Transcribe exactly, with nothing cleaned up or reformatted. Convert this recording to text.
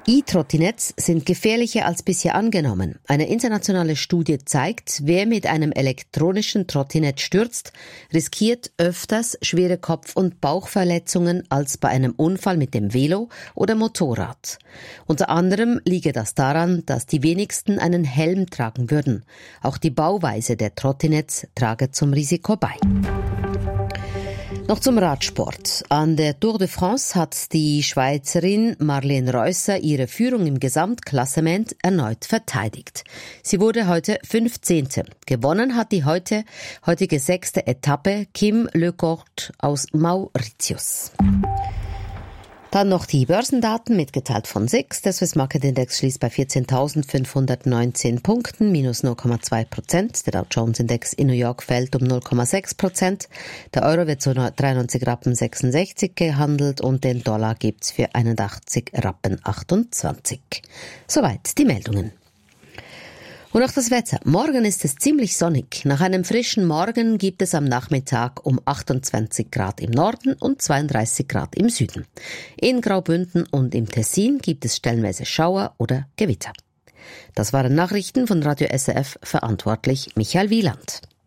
E-Trottinetts sind gefährlicher als bisher angenommen. Eine internationale Studie zeigt, wer mit einem elektronischen Trottinett stürzt, riskiert öfters schwere Kopf- und Bauchverletzungen als bei einem Unfall mit dem Velo oder Motorrad. Unter anderem liege das daran, dass die wenigsten einen Helm tragen würden. Auch die Bauweise der Trottinetts trage zum Risiko bei. Noch zum Radsport. An der Tour de France hat die Schweizerin Marlene Reusser ihre Führung im Gesamtklassement erneut verteidigt. Sie wurde heute fünfzehnte Gewonnen hat die heute, heutige sechste Etappe Kim Le Court aus Mauritius. Dann noch die Börsendaten, mitgeteilt von S I X. Der Swiss Market Index schließt bei vierzehntausendfünfhundertneunzehn Punkten, minus null Komma zwei Prozent. Der Dow Jones Index in New York fällt um null Komma sechs Prozent. Der Euro wird zu dreiundneunzig Rappen sechsundsechzig gehandelt und den Dollar gibt's für einundachtzig Rappen achtundzwanzig. Soweit die Meldungen. Und auch das Wetter. Morgen ist es ziemlich sonnig. Nach einem frischen Morgen gibt es am Nachmittag um achtundzwanzig Grad im Norden und zweiunddreißig Grad im Süden. In Graubünden und im Tessin gibt es stellenweise Schauer oder Gewitter. Das waren Nachrichten von Radio S R F, verantwortlich Michael Wieland.